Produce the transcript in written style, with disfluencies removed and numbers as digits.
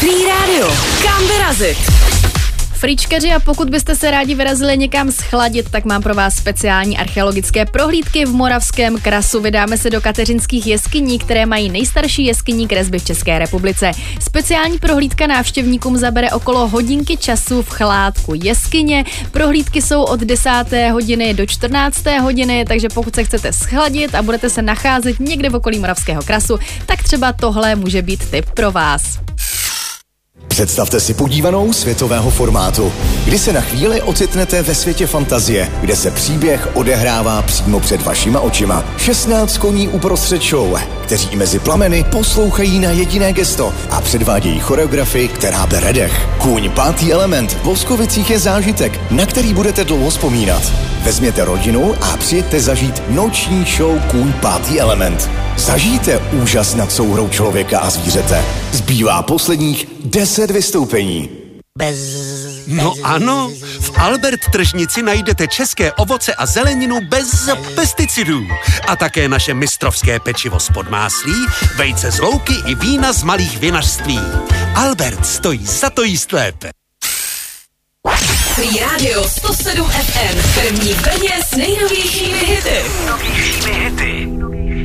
Free Radio. Kam vyrazit? Fričkaři, a pokud byste se rádi vyrazili někam schladit, tak mám pro vás speciální archeologické prohlídky v Moravském krasu. Vydáme se do kateřinských jeskyní, které mají nejstarší jeskyní kresby v České republice. Speciální prohlídka návštěvníkům zabere okolo hodinky času v chládku jeskyně. Prohlídky jsou od 10. hodiny do 14. hodiny, takže pokud se chcete schladit a budete se nacházet někde v okolí Moravského krasu, tak třeba tohle může být tip pro vás. Představte si podívanou světového formátu, kdy se na chvíli ocitnete ve světě fantazie, kde se příběh odehrává přímo před vašima očima. 16 koní uprostřed show, kteří mezi plameny poslouchají na jediné gesto a předvádějí choreografii, která bere dech. Kůň pátý element v Voskovicích je zážitek, na který budete dlouho vzpomínat. Vezměte rodinu a přijďte zažít noční show Kůň pátý element. Zažijte úžas nad souhrou člověka a zvířete. Zbývá posledních 10 vystoupení. No ano, v Albert tržnici najdete české ovoce a zeleninu bez pesticidů. A také naše mistrovské pečivo z Podmáslí, vejce z louky i vína z malých vinařství. Albert stojí za to jíst lépe. Free Radio 107 FM. První v brně s nejnovějšími hity.